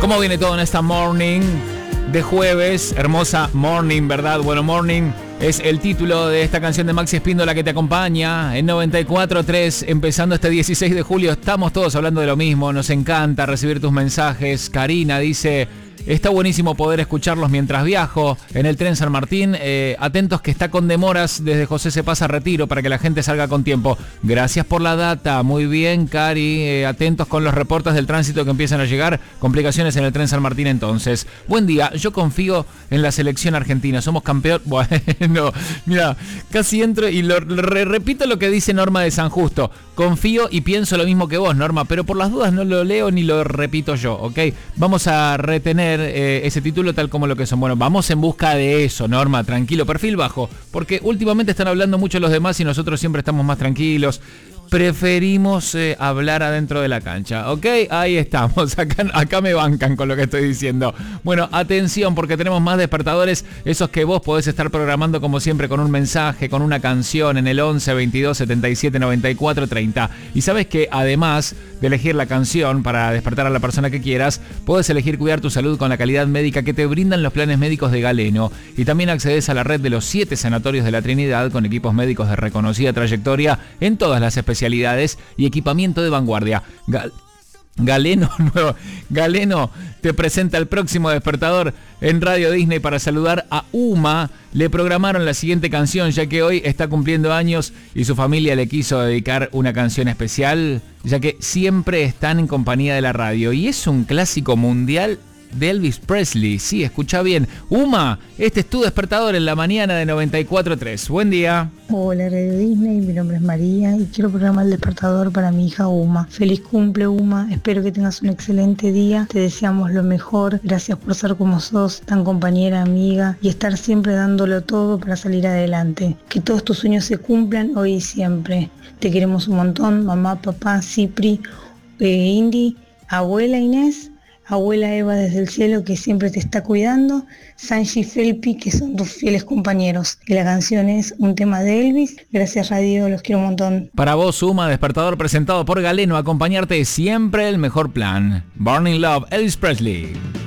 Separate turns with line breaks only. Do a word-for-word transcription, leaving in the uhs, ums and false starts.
¿Cómo viene todo en esta morning de jueves? Hermosa morning, ¿verdad? Bueno, morning es el título de esta canción de Maxi Espíndola que te acompaña en noventa y cuatro punto tres, empezando este dieciséis de julio. Estamos todos hablando de lo mismo, nos encanta recibir tus mensajes. Karina dice: está buenísimo poder escucharlos mientras viajo en el tren San Martín. Eh, atentos que está con demoras desde José Se Pasa a Retiro para que la gente salga con tiempo. Gracias por la data. Muy bien, Cari. Eh, atentos con los reportes del tránsito que empiezan a llegar. Complicaciones en el tren San Martín entonces. Buen día. Yo confío en la selección argentina. Somos campeón. Bueno, mira, casi entro y lo, re, repito lo que dice Norma de San Justo. Confío y pienso lo mismo que vos, Norma, pero por las dudas no lo leo ni lo repito yo, ¿ok? Vamos a retener Eh, ese título tal como lo que son. Bueno, vamos en busca de eso, Norma, tranquilo, perfil bajo, porque últimamente están hablando mucho los demás y nosotros siempre estamos más tranquilos. Preferimos eh, hablar adentro de la cancha, ¿ok? Ahí estamos, acá, acá me bancan con lo que estoy diciendo. Bueno, atención, porque tenemos más despertadores, esos que vos podés estar programando como siempre con un mensaje, con una canción en el once, veintidós, setenta y siete, noventa y cuatro, treinta. Y sabes que además de elegir la canción para despertar a la persona que quieras, podés elegir cuidar tu salud con la calidad médica que te brindan los planes médicos de Galeno. Y también accedes a la red de los siete sanatorios de la Trinidad con equipos médicos de reconocida trayectoria en todas las especialidades y equipamiento de vanguardia. Gal- Galeno, nuevo, Galeno te presenta el próximo despertador en Radio Disney para saludar a Uma. Le programaron la siguiente canción ya que hoy está cumpliendo años y su familia le quiso dedicar una canción especial ya que siempre están en compañía de la radio y es un clásico mundial de Elvis Presley. Sí, escucha bien. Uma, este es tu despertador en la mañana de noventa y cuatro punto tres. Buen día.
Hola Radio Disney, mi nombre es María y quiero programar el despertador para mi hija Uma. Feliz cumple, Uma, espero que tengas un excelente día, te deseamos lo mejor, gracias por ser como sos, tan compañera, amiga y estar siempre dándolo todo para salir adelante. Que todos tus sueños se cumplan hoy y siempre. Te queremos un montón, mamá, papá, Cipri, eh, Indy, abuela Inés, abuela Eva desde el cielo que siempre te está cuidando, Sanji y Felpi que son tus fieles compañeros. Y la canción es un tema de Elvis. Gracias Radio, los quiero un montón.
Para vos, Uma, despertador presentado por Galeno, acompañarte siempre el mejor plan. Burning Love, Elvis Presley.